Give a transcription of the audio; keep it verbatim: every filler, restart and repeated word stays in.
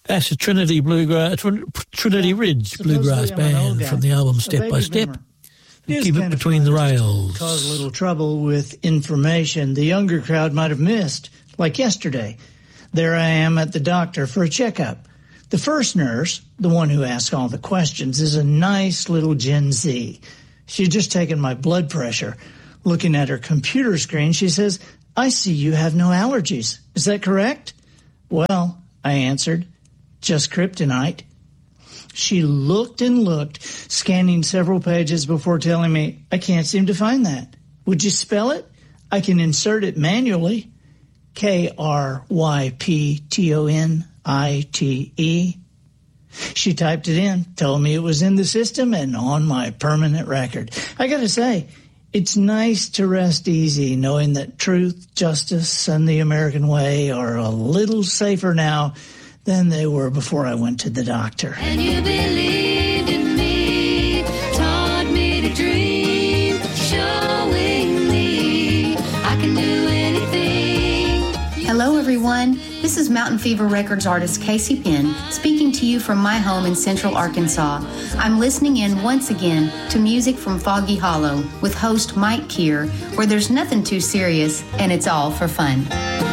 That's a Trinity Bluegrass, Trinity Ridge Bluegrass Band from the album Step by Step. Keep it between the rails. Cause a little trouble with information the younger crowd might have missed, like yesterday. There I am at the doctor for a checkup. The first nurse, the one who asks all the questions, is a nice little Gen Z. She's just taken my blood pressure. Looking at her computer screen, she says, "I see you have no allergies. Is that correct?" "Well," I answered, "just kryptonite." She looked and looked, scanning several pages before telling me, "I can't seem to find that. Would you spell it? I can insert it manually." K R Y P T O N I T E. She typed it in, told me it was in the system and on my permanent record. I gotta say, it's nice to rest easy knowing that truth, justice, and the American way are a little safer now than they were before I went to the doctor. And you believed in me, taught me to dream, showing me I can do anything. Hello, everyone. This is Mountain Fever Records artist Casey Penn speaking to you from my home in Central Arkansas. I'm listening in once again to music from Foggy Hollow with host Mike Keir, where there's nothing too serious and it's all for fun.